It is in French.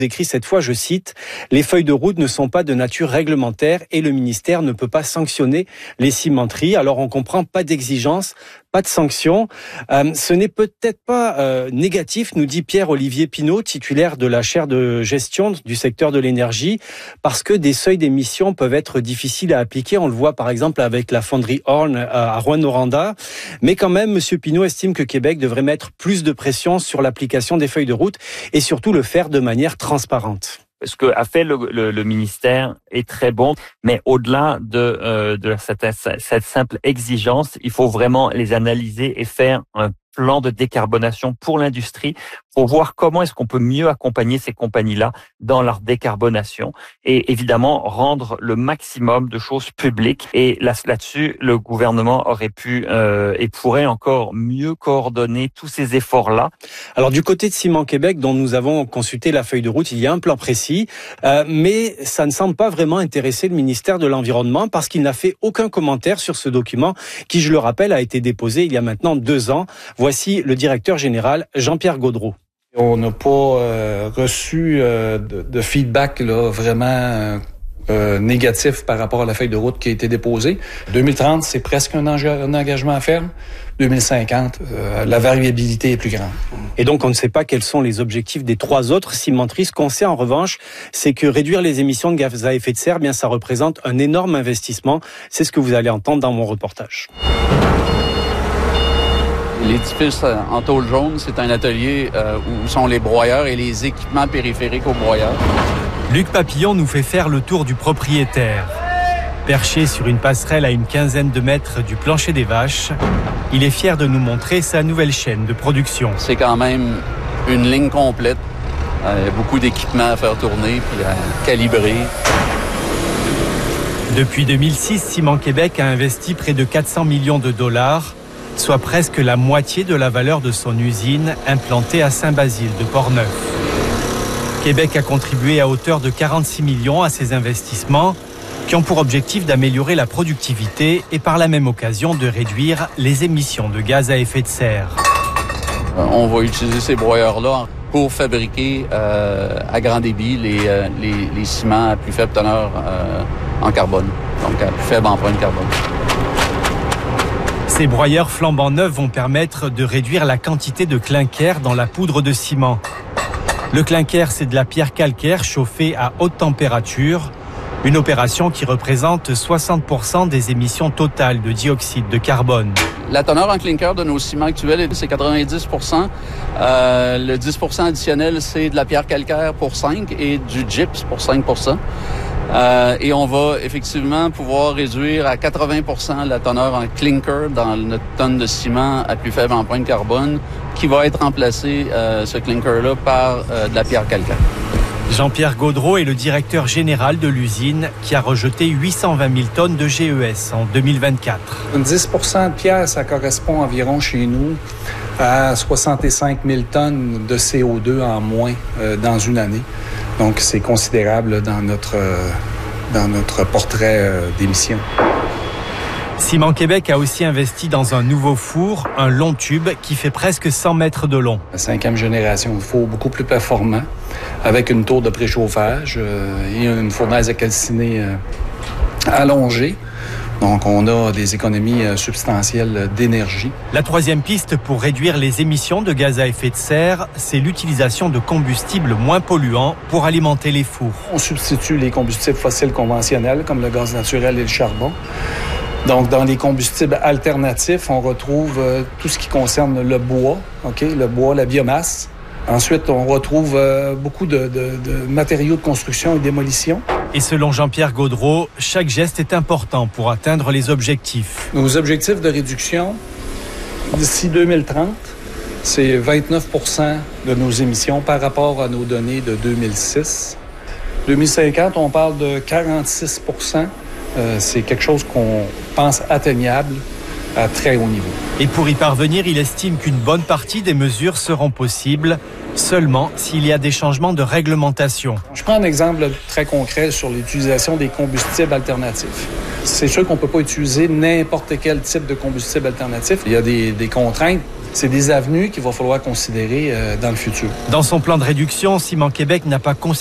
Écrit cette fois, je cite, « Les feuilles de route ne sont pas de nature réglementaire et le ministère ne peut pas sanctionner les cimenteries. » Alors on comprend, pas d'exigence, pas de sanctions. Ce n'est peut-être pas négatif, nous dit Pierre-Olivier Pinault, titulaire de la chaire de gestion du secteur de l'énergie, parce que des seuils d'émissions peuvent être difficiles à appliquer. On le voit par exemple avec la fonderie Horn à Rouyn-Noranda. Mais quand même, M. Pinault estime que Québec devrait mettre plus de pression sur l'application des feuilles de route et surtout le faire de manière transparente. Ce que a fait le ministère est très bon, mais au-delà de cette simple exigence, il faut vraiment les analyser et faire un plan de décarbonation pour l'industrie pour voir comment est-ce qu'on peut mieux accompagner ces compagnies-là dans leur décarbonation et évidemment rendre le maximum de choses publiques. Et là-dessus, le gouvernement aurait pu et pourrait encore mieux coordonner tous ces efforts-là. Alors du côté de Ciment Québec, dont nous avons consulté la feuille de route, il y a un plan précis, mais ça ne semble pas vraiment intéresser le ministère de l'Environnement parce qu'il n'a fait aucun commentaire sur ce document qui, je le rappelle, a été déposé il y a maintenant 2 ans. Voici le directeur général Jean-Pierre Gaudreau. On n'a pas reçu de feedback là, vraiment négatif par rapport à la feuille de route qui a été déposée. 2030, c'est presque un engagement ferme. 2050, la variabilité est plus grande. Et donc, on ne sait pas quels sont les objectifs des 3 autres cimenteries. Ce qu'on sait en revanche, c'est que réduire les émissions de gaz à effet de serre, bien, ça représente un énorme investissement. C'est ce que vous allez entendre dans mon reportage. L'édifice en tôle jaune, c'est un atelier où sont les broyeurs et les équipements périphériques aux broyeurs. Luc Papillon nous fait faire le tour du propriétaire. Perché sur une passerelle à une quinzaine de mètres du plancher des vaches, il est fier de nous montrer sa nouvelle chaîne de production. C'est quand même une ligne complète. Il y a beaucoup d'équipements à faire tourner puis à calibrer. Depuis 2006, Ciment Québec a investi près de 400 millions de dollars, soit presque la moitié de la valeur de son usine implantée à Saint-Basile de Portneuf. Québec a contribué à hauteur de 46 millions à ces investissements qui ont pour objectif d'améliorer la productivité et par la même occasion de réduire les émissions de gaz à effet de serre. On va utiliser ces broyeurs-là pour fabriquer à grand débit les ciments à plus faible teneur en carbone, donc à plus faible empreinte carbone. Ces broyeurs flambant neufs vont permettre de réduire la quantité de clinker dans la poudre de ciment. Le clinker, c'est de la pierre calcaire chauffée à haute température, une opération qui représente 60% des émissions totales de dioxyde de carbone. La teneur en clinker de nos ciments actuels, c'est 90%. Le 10% additionnel, c'est de la pierre calcaire pour 5% et du gyps pour 5%. Et on va effectivement pouvoir réduire à 80% la teneur en clinker dans notre tonne de ciment à plus faible empreinte carbone, qui va être remplacé, ce clinker-là, par de la pierre calcaire. Jean-Pierre Gaudreau est le directeur général de l'usine qui a rejeté 820 000 tonnes de GES en 2024. 10% de pierre, ça correspond environ chez nous à 65 000 tonnes de CO2 en moins dans une année. Donc, c'est considérable dans notre portrait d'émissions. Ciment Québec a aussi investi dans un nouveau four, un long tube qui fait presque 100 mètres de long. La 5e génération de four beaucoup plus performant, avec une tour de préchauffage et une fournaise à calciner allongée. Donc, on a des économies substantielles d'énergie. La 3e piste pour réduire les émissions de gaz à effet de serre, c'est l'utilisation de combustibles moins polluants pour alimenter les fours. On substitue les combustibles fossiles conventionnels, comme le gaz naturel et le charbon. Donc, dans les combustibles alternatifs, on retrouve tout ce qui concerne le bois, le bois, la biomasse. Ensuite, on retrouve beaucoup de matériaux de construction et démolition. Et selon Jean-Pierre Gaudreau, chaque geste est important pour atteindre les objectifs. Nos objectifs de réduction d'ici 2030, c'est 29% de nos émissions par rapport à nos données de 2006. 2050, on parle de 46%. C'est quelque chose qu'on pense atteignable à très haut niveau. Et pour y parvenir, il estime qu'une bonne partie des mesures seront possibles seulement s'il y a des changements de réglementation. Je prends un exemple très concret sur l'utilisation des combustibles alternatifs. C'est sûr qu'on ne peut pas utiliser n'importe quel type de combustible alternatif. Il y a des contraintes C'est des avenues qu'il va falloir considérer dans le futur. Dans son plan de réduction, Ciment Québec n'a pas